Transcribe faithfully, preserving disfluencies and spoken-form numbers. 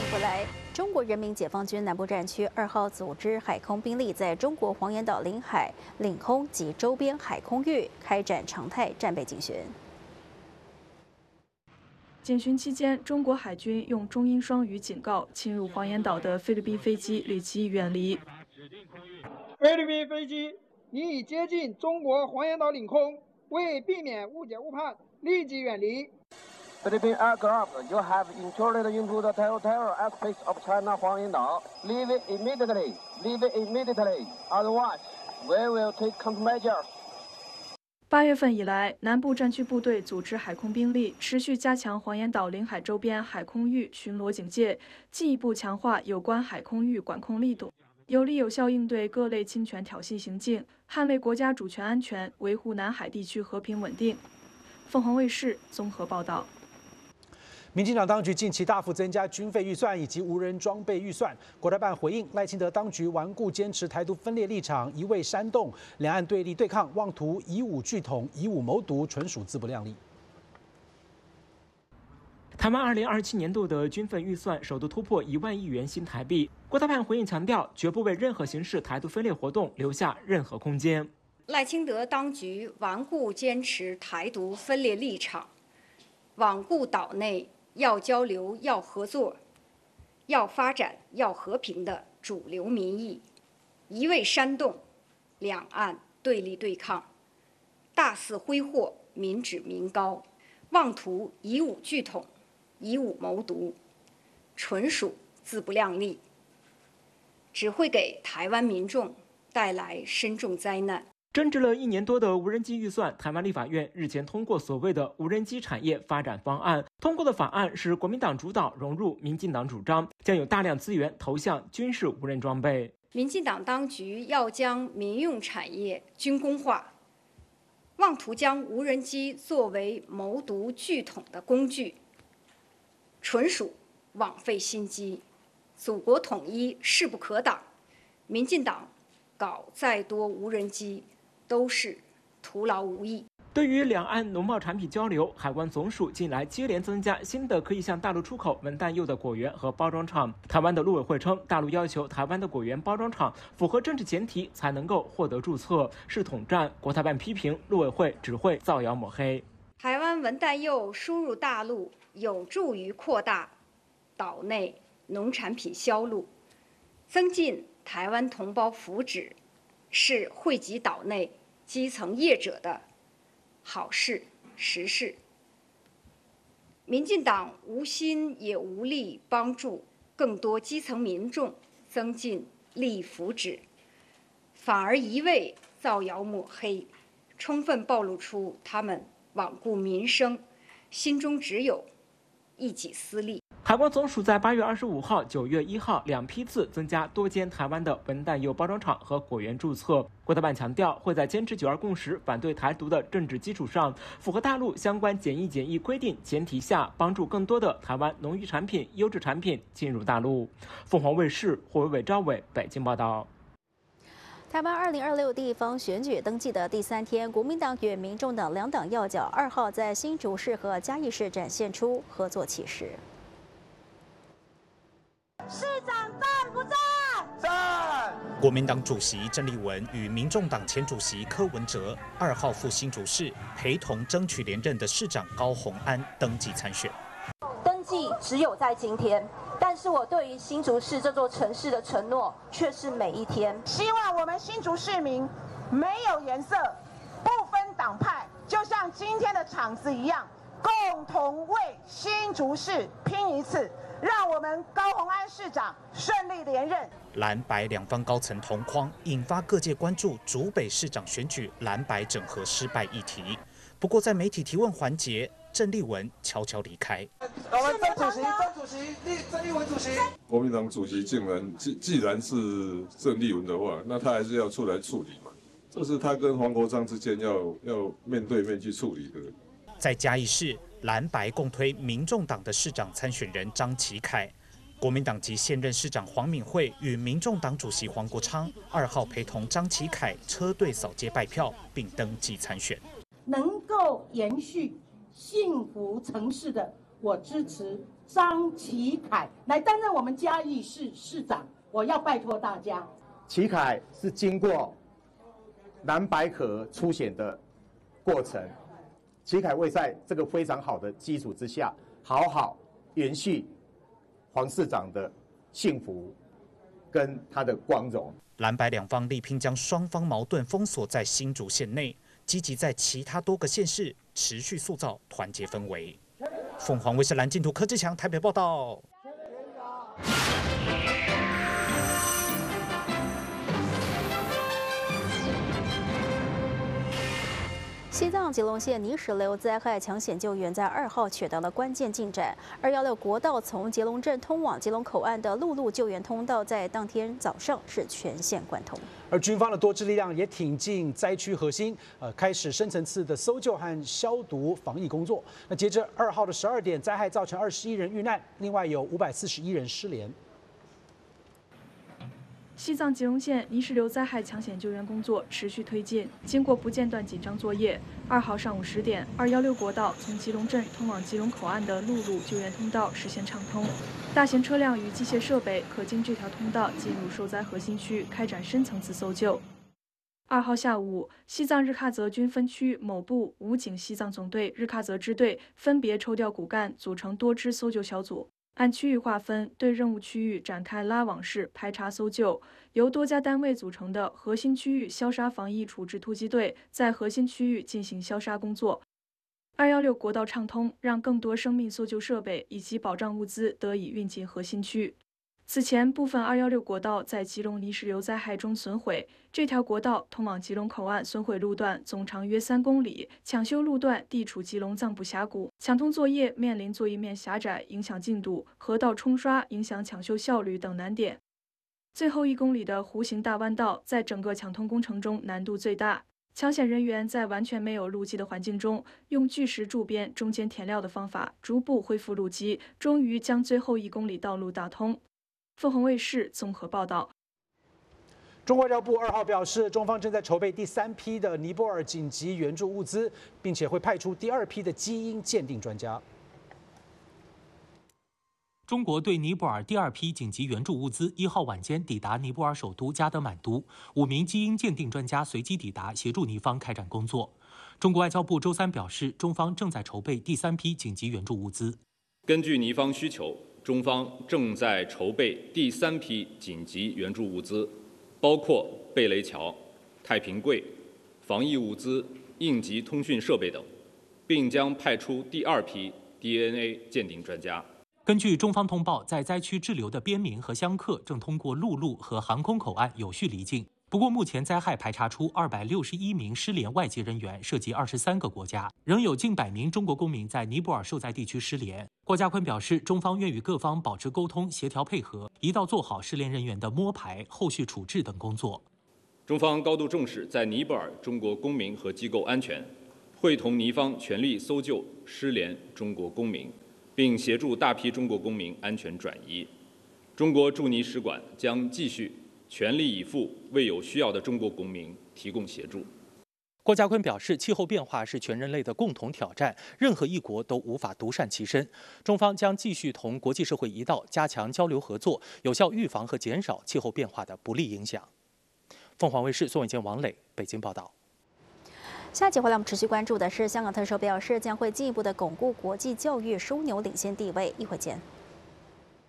回来，中国人民解放军南部战区二号组织海空兵力在中国黄岩岛领海、领空及周边海空域开展常态战备警巡。 警巡期间，中国海军用中英双语警告侵入黄岩岛的菲律宾飞机立即远离。 菲律宾飞机你已接近中国黄岩岛领空，为避免误解误判，立即远离。 Philippine aircraft, you have intruded into the territorial airspace of China 黄岩岛. Leave it immediately. Leave it immediately. Otherwise, we will take countermeasures. 八月份以来，南部战区部队组织海空兵力持续加强黄岩岛领海周边海空域巡逻警戒，进一步强化有关海空域管控力度，有力有效应对各类侵权挑衅行径，捍卫国家主权安全，维护南海地区和平稳定。凤凰卫视综合报道。 民进党当局近期大幅增加军费预算以及无人装备预算。国台办回应赖清德当局顽固坚持台独分裂立场，一味煽动两岸对立对抗，妄图以武拒统、以武谋独，纯属自不量力。 台湾二零二七年度的军费预算首度突破一万亿元新台币。国台办回应强调，绝不为任何形式台独分裂活动留下任何空间。 赖清德当局顽固坚持台独分裂立场，罔顾岛内 要交流、要合作、要发展、要和平的主流民意，一味煽动两岸对立对抗，大肆挥霍民脂民膏，妄图以武拒统、以武谋独，纯属自不量力，只会给台湾民众带来深重灾难。 争执了一年多的无人机预算，台湾立法院日前通过所谓的无人机产业发展方案。通过的法案是国民党主导，融入民进党主张，将有大量资源投向军事无人装备。 民进党当局要将民用产业军工化，妄图将无人机作为谋独拒统的工具，纯属枉费心机。祖国统一势不可挡，民进党搞再多无人机 都是徒劳无益。 对于两岸农贸产品交流，海关总署近来接连增加新的可以向大陆出口文旦柚的果园和包装厂。台湾的陆委会称，大陆要求台湾的果园包装厂符合政治前提才能够获得注册，是统战。国台办批评陆委会只会造谣抹黑。 台湾文旦柚输入大陆，有助于扩大岛内农产品销路，增进台湾同胞福祉，是惠及岛内 基层业者的好事实事。民进党无心也无力帮助更多基层民众增进利益福祉，反而一味造谣抹黑，充分暴露出他们罔顾民生，心中只有一己私利。 海关总署在八月二十五号、九月一号两批次增加多间台湾的文旦柚包装厂和果园注册。国台办强调，会在坚持九二共识、反对台独的政治基础上，符合大陆相关检疫检疫规定前提下，帮助更多的台湾农渔产品、优质产品进入大陆。凤凰卫视霍伟伟、赵伟北京报道。 台湾二零二六地方选举登记的第三天，国民党与民众党两党要角二号在新竹市和嘉义市展现出合作气势。 市长赞不赞？ 赞！国民党主席郑丽文与民众党前主席柯文哲二号赴新竹市，陪同争取连任的市长高虹安登记参选。 登记只有在今天，但是我对于新竹市这座城市的承诺却是每一天。 希望我们新竹市民没有颜色，不分党派，就像今天的场子一样，共同为新竹市拼一次。 让我们高虹安市长顺利连任。 蓝白两方高层同框，引发各界关注竹北市长选举蓝白整合失败议题。不过，在媒体提问环节，郑丽文悄悄离开。 我们郑主席，郑主席，郑丽文主席。国民党主席竟然既既然是郑丽文的话，那他还是要出来处理嘛？这是他跟黄国昌之间要要面对面去处理的。 在嘉义市。 蓝白共推民众党的市长参选人张启凯，国民党籍现任市长黄敏惠与民众党主席黄国昌二号陪同张启凯车队扫街拜票，并登记参选。 能够延续幸福城市的，我支持张启凯来担任我们嘉义市市长，我要拜托大家。 启凯是经过蓝白河初选的过程，启凯会在这个非常好的基础之下，好好延续黄市长的幸福跟他的光荣。 蓝白两方力拼将双方矛盾封锁在新竹县内，积极在其他多个县市持续塑造团结氛围。凤凰卫视蓝净图柯志强台北报道。 西藏吉隆县泥石流灾害抢险救援在二号取得了关键进展。二幺六国道从吉隆镇通往吉隆口岸的陆路救援通道，在当天早上是全线贯通。 而军方的多支力量也挺进灾区核心，呃，开始深层次的搜救和消毒防疫工作。那截至二号的十二点，灾害造成二十一人遇难，另外有五百四十一人失联。 西藏吉隆县泥石流灾害抢险救援工作持续推进，经过不间断紧张作业，二号上午十点，二幺六国道从吉隆镇通往吉隆口岸的陆路救援通道实现畅通，大型车辆与机械设备可经这条通道进入受灾核心区，开展深层次搜救。二号下午，西藏日喀则军分区某部武警西藏总队日喀则支队分别抽调骨干，组成多支搜救小组。按区域划分，对任务区域展开拉网式排查搜救。由多家单位组成的核心区域消杀防疫处置突击队在核心区域进行消杀工作。二幺六国道畅通，让更多生命搜救设备以及保障物资得以运进核心区。此前，部分二幺六国道在吉隆泥石流灾害中损毁，这条国道通往吉隆口岸损毁路段总长约三公里，抢修路段地处吉隆藏布峡谷，抢通作业面临作业面狭窄影响进度、河道冲刷影响抢修效率等难点。最后一公里的弧形大弯道在整个抢通工程中难度最大，抢险人员在完全没有路基的环境中，用巨石筑边中间填料的方法逐步恢复路基，终于将最后一公里道路打通。凤凰卫视综合报道。 中国外交部二号表示，中方正在筹备第三批的尼泊尔紧急援助物资，并且会派出第二批的基因鉴定专家。 中国对尼泊尔第二批紧急援助物资一号晚间抵达尼泊尔首都加德满都，五名基因鉴定专家随即抵达，协助尼方开展工作。中国外交部周三表示，中方正在筹备第三批紧急援助物资。 根据尼方需求，中方正在筹备第三批紧急援助物资，包括贝雷桥、太平柜、防疫物资、应急通讯设备等，并将派出第二批 D N A 鉴定专家。 根据中方通报，在灾区滞留的边民和香客正通过陆路和航空口岸有序离境。不过，目前灾害排查出二百六十一名失联外籍人员，涉及二十三个国家，仍有近百名中国公民在尼泊尔受灾地区失联。郭家坤表示，中方愿与各方保持沟通、协调配合，一道做好失联人员的摸排、后续处置等工作。 中方高度重视在尼泊尔中国公民和机构安全，会同尼方全力搜救失联中国公民，并协助大批中国公民安全转移。中国驻尼使馆将继续全力以赴为有需要的中国公民提供协助。 郭家坤表示，气候变化是全人类的共同挑战，任何一国都无法独善其身。中方将继续同国际社会一道加强交流合作，有效预防和减少气候变化的不利影响。凤凰卫视宋伟健、王磊北京报道。 下集回来，我们持续关注的是香港特首表示将会进一步的巩固国际教育枢纽领先地位，一会见。